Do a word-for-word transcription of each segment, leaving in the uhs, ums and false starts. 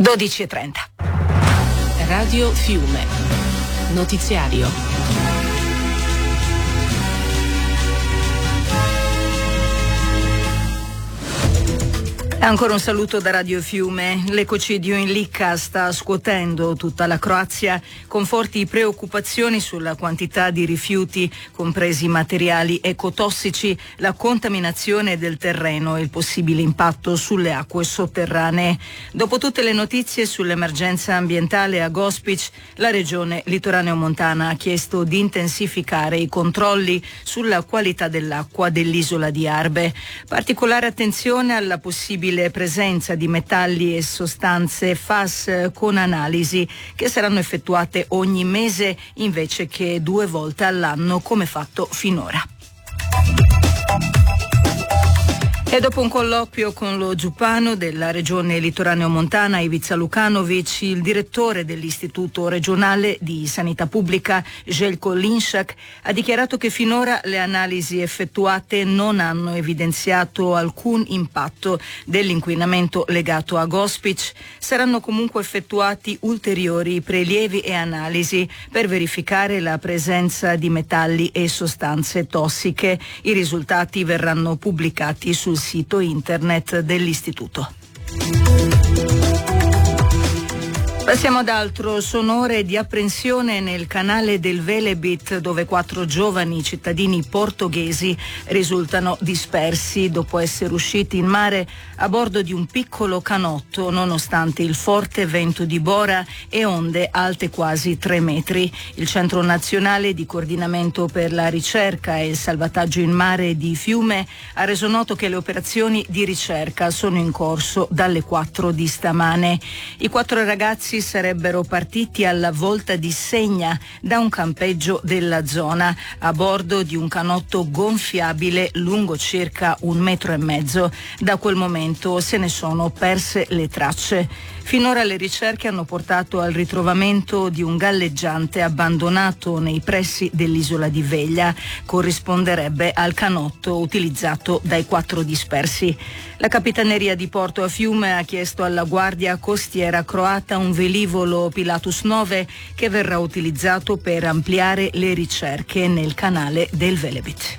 dodici e trenta. Radio Fiume. Notiziario. Ancora un saluto da Radio Fiume. L'ecocidio in Licca sta scuotendo tutta la Croazia con forti preoccupazioni sulla quantità di rifiuti, compresi materiali ecotossici, la contaminazione del terreno e il possibile impatto sulle acque sotterranee. Dopo tutte le notizie sull'emergenza ambientale a Gospić, la regione litoraneo-montana ha chiesto di intensificare i controlli sulla qualità dell'acqua dell'isola di Arbe. Particolare attenzione alla possibile presenza di metalli e sostanze F A S con analisi che saranno effettuate ogni mese invece che due volte all'anno come fatto finora. E dopo un colloquio con lo giupano della regione litoraneo-montana Ivica Lukanovic, il direttore dell'Istituto regionale di sanità pubblica Željko Linšak ha dichiarato che finora le analisi effettuate non hanno evidenziato alcun impatto dell'inquinamento legato a Gospić. Saranno comunque effettuati ulteriori prelievi e analisi per verificare la presenza di metalli e sostanze tossiche. I risultati verranno pubblicati sul sito internet dell'istituto. Passiamo ad altro. Sono ore di apprensione nel canale del Velebit, dove quattro giovani cittadini portoghesi risultano dispersi dopo essere usciti in mare a bordo di un piccolo canotto, nonostante il forte vento di bora e onde alte quasi tre metri. Il Centro Nazionale di Coordinamento per la Ricerca e il Salvataggio in Mare di Fiume ha reso noto che le operazioni di ricerca sono in corso dalle quattro di stamane. I quattro ragazzi sarebbero partiti alla volta di segna da un campeggio della zona a bordo di un canotto gonfiabile lungo circa un metro e mezzo. Da quel momento se ne sono perse le tracce. Finora le ricerche hanno portato al ritrovamento di un galleggiante abbandonato nei pressi dell'isola di Veglia. Corrisponderebbe al canotto utilizzato dai quattro dispersi. La Capitaneria di Porto a Fiume ha chiesto alla Guardia Costiera croata un velivolo Pilatus nove che verrà utilizzato per ampliare le ricerche nel canale del Velebit.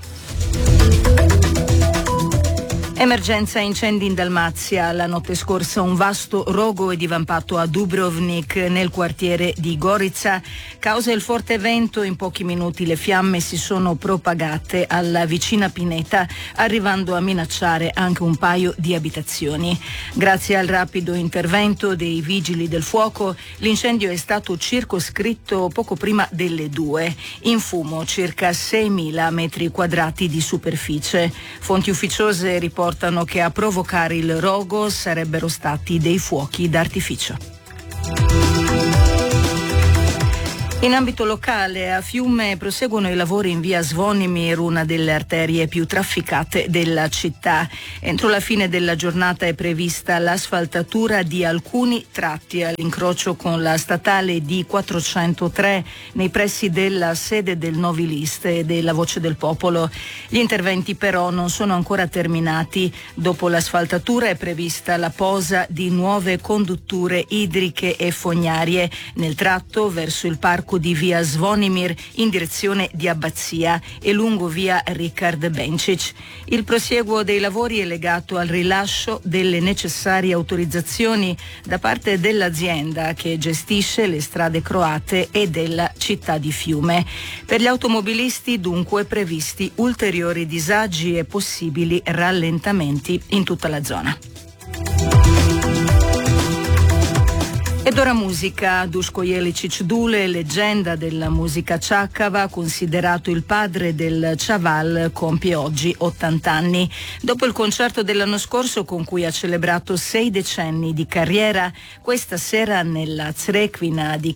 Emergenza incendi in Dalmazia. La notte scorsa un vasto rogo è divampato a Dubrovnik, nel quartiere di Gorica. Causa il forte vento, in pochi minuti le fiamme si sono propagate alla vicina pineta, arrivando a minacciare anche un paio di abitazioni. Grazie al rapido intervento dei vigili del fuoco, l'incendio è stato circoscritto poco prima delle due. In fumo circa seimila metri quadrati di superficie. Fonti ufficiose riportano che a provocare il rogo sarebbero stati dei fuochi d'artificio. In ambito locale, a Fiume proseguono i lavori in via Zvonimir, una delle arterie più trafficate della città. Entro la fine della giornata è prevista l'asfaltatura di alcuni tratti all'incrocio con la statale D quattrocentotre nei pressi della sede del Novi List e della Voce del Popolo. Gli interventi però non sono ancora terminati. Dopo l'asfaltatura è prevista la posa di nuove condutture idriche e fognarie nel tratto verso il parco di via Zvonimir in direzione di Abbazia e lungo via Rikard Benčić. Il prosieguo dei lavori è legato al rilascio delle necessarie autorizzazioni da parte dell'azienda che gestisce le strade croate e della città di Fiume. Per gli automobilisti dunque previsti ulteriori disagi e possibili rallentamenti in tutta la zona. Ed ora musica. Duško Jelicić Dule, leggenda della musica ciacava, considerato il padre del Chaval, compie oggi ottanta anni. Dopo il concerto dell'anno scorso con cui ha celebrato sei decenni di carriera, questa sera nella Crkvina di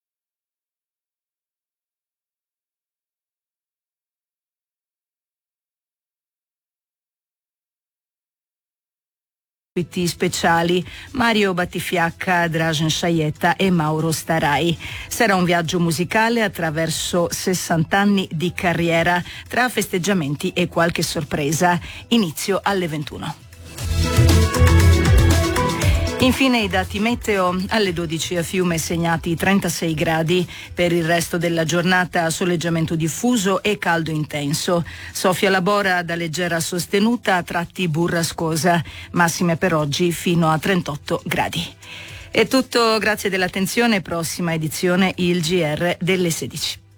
speciali Mario Battifiacca, Dražen Šajeta e Mauro Starai. Sarà un viaggio musicale attraverso sessanta anni di carriera, tra festeggiamenti e qualche sorpresa. Inizio alle ventuno. Infine i dati meteo: alle dodici a Fiume segnati trentasei gradi, per il resto della giornata soleggiamento diffuso e caldo intenso. Soffia la bora da leggera sostenuta a tratti burrascosa, massime per oggi fino a trentotto gradi. È tutto, grazie dell'attenzione, prossima edizione il G R delle sedici.